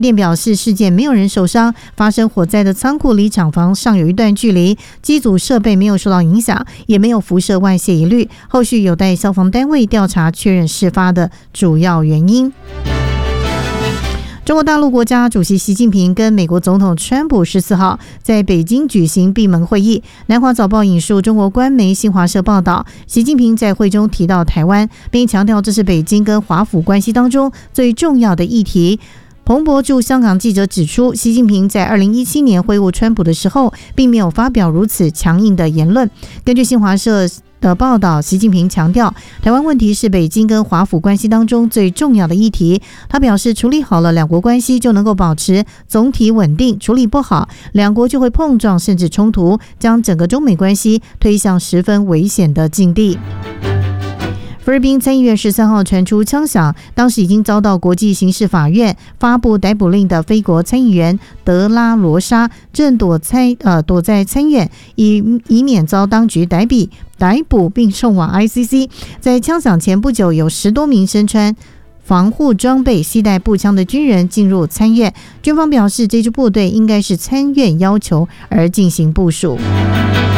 电表示事件没有人受伤，发生火灾的仓库离厂房尚有一段距离，机组设备没有受到影响，也没有辐射外泄疑虑，后续有待消防单位调查确认事发的主要原因。中国大陆国家主席习近平跟美国总统川普14号在北京举行闭门会议。南华早报引述中国官媒新华社报道，习近平在会中提到台湾，并强调这是北京跟华府关系当中最重要的议题。彭博驻香港记者指出，习近平在2017年会晤川普的时候，并没有发表如此强硬的言论。根据新华社的报道，习近平强调，台湾问题是北京跟华府关系当中最重要的议题。他表示，处理好了两国关系，就能够保持总体稳定；处理不好，两国就会碰撞甚至冲突，将整个中美关系推向十分危险的境地。菲律宾参议院13号传出枪响，当时已经遭到国际刑事法院发布逮捕令的菲国参议员德拉罗莎正躲在参院，以免遭当局逮捕并送往 ICC。 在枪响前不久，有10多名身穿防护装备、携带步枪的军人进入参院，军方表示这支部队应该是参院要求而进行部署。